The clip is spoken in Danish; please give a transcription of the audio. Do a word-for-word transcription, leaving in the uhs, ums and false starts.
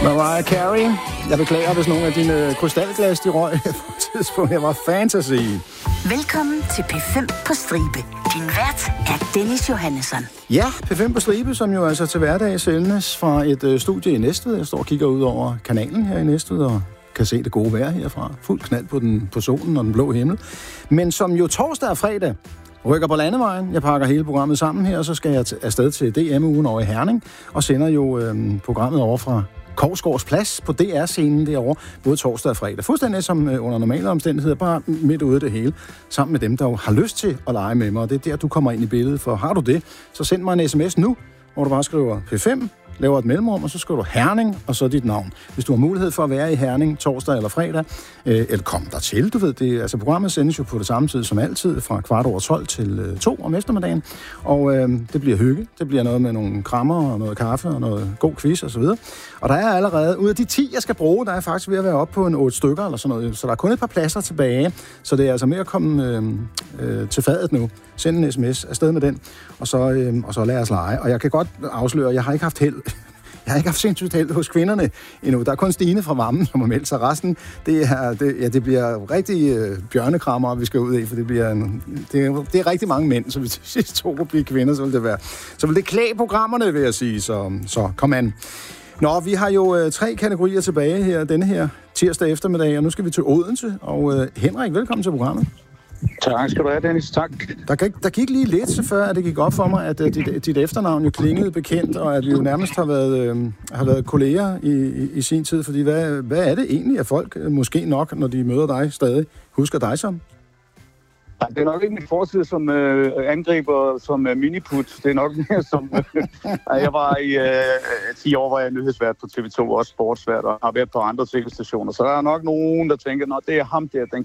Mariah Carey. Jeg beklager, hvis nogle af dine krystalglas, de røg på et tidspunkt. Jeg var fantasy. Velkommen til P fem på stribe. Din vært er Dennis Johannesson. Ja, P fem på stribe, som jo altså til hverdag sendes fra et øh, studie i Næstved. Jeg står og kigger ud over kanalen her i Næstved og kan se det gode vejr herfra. Fuld knald på, den, på solen og den blå himmel. Men som jo torsdag og fredag rykker på landevejen. Jeg pakker hele programmet sammen her, og så skal jeg t- afsted til D M-ugen over i Herning og sender jo øh, programmet over fra Korsgaards Plads på D R-scenen derovre, både torsdag og fredag. Fuldstændig som øh, under normale omstændigheder, bare midt ude af det hele, sammen med dem, der jo har lyst til at lege med mig. Og det er der, du kommer ind i billedet, for har du det, så send mig en sms nu, hvor du bare skriver P fem, laver et mellemrum, og så skriver du Herning, og så dit navn. Hvis du har mulighed for at være i Herning torsdag eller fredag, øh, eller kom der til, du ved det. Altså programmet sendes jo på det samme tid som altid, fra kvart over tolv til øh, to om eftermiddagen, og øh, det bliver hygge. Det bliver noget med nogle krammer og noget kaffe og noget god quiz og så videre. Og der er allerede, ud af de ti, jeg skal bruge, der er faktisk ved at være oppe på en otte stykker eller sådan noget, så der er kun et par pladser tilbage, så det er altså med at komme øh, øh, til fadet nu. Send en sms afsted med den, og så, øh, og så lad os lege. Og jeg kan godt afsløre, jeg har ikke haft held. Jeg har ikke haft sindssygt held hos kvinderne endnu. Der er kun Stine fra Vammen, som har meldt sig. Resten, det, er, det, ja, det bliver rigtig øh, bjørnekrammer, vi skal ud i, for det, bliver en, det, er, det er rigtig mange mænd, så hvis de sidste to kunne blive kvinder, så vil det være. Så vil det klæde programmerne, vil jeg sige. Så, så kom an. Nå, vi har jo øh, tre kategorier tilbage her, denne her tirsdag eftermiddag, og nu skal vi til Odense. Og øh, Henrik, velkommen til programmet. Tak skal du have, Dennis. Tak. Der gik, der gik lige lidt, så før at det gik op for mig, at uh, dit, dit efternavn jo klingede bekendt, og at vi jo nærmest har været, øh, har været kolleger i, i, i sin tid. Fordi hvad, hvad er det egentlig, at folk øh, måske nok, når de møder dig stadig, husker dig som? Det er nok ikke min fortid som øh, angriber, som øh, miniput. Det er nok mere som... Øh, jeg var i øh, ti år, hvor jeg nyhedsvært på T V to, også sportsvært, og har været på andre tv-stationer. Så der er nok nogen, der tænker, at det er ham der, den